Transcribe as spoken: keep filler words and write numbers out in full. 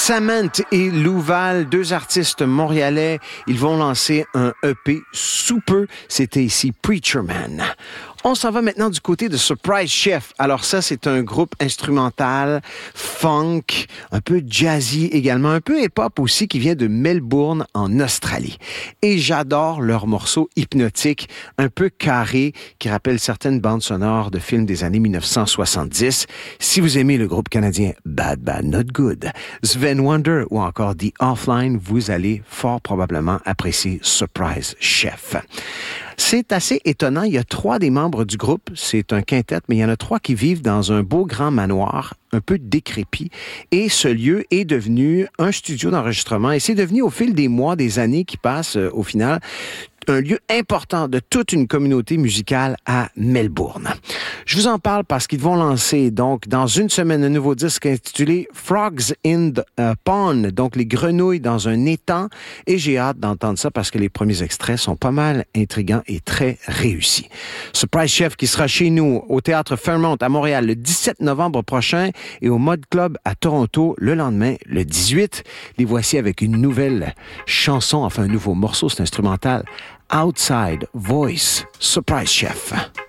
Samanthe et Louval, deux artistes montréalais, ils vont lancer un E P sous peu. C'était ici Preacher Man. On s'en va maintenant du côté de Surprise Chef. Alors ça, c'est un groupe instrumental, funk, un peu jazzy également, un peu hip-hop aussi, qui vient de Melbourne, en Australie. Et j'adore leurs morceaux hypnotiques, un peu carrés, qui rappellent certaines bandes sonores de films des années dix-neuf cent soixante-dix. Si vous aimez le groupe canadien Bad Bad Not Good, Sven Wonder ou encore The Offline, vous allez fort probablement apprécier Surprise Chef. C'est assez étonnant. Il y a trois des membres du groupe. C'est un quintet, mais il y en a trois qui vivent dans un beau grand manoir, un peu décrépit. Et ce lieu est devenu un studio d'enregistrement. Et c'est devenu, au fil des mois, des années qui passent, euh, au final, un lieu important de toute une communauté musicale à Melbourne. Je vous en parle parce qu'ils vont lancer, donc, dans une semaine, un nouveau disque intitulé Frogs in the uh, Pond, donc les grenouilles dans un étang. Et j'ai hâte d'entendre ça parce que les premiers extraits sont pas mal intrigants et très réussis. Surprise Chef qui sera chez nous au Théâtre Fairmont à Montréal le dix-sept novembre prochain et au Mod Club à Toronto le lendemain, le dix-huit. Les voici avec une nouvelle chanson, enfin un nouveau morceau, c'est instrumental. Outside Voice, Surprise Chef.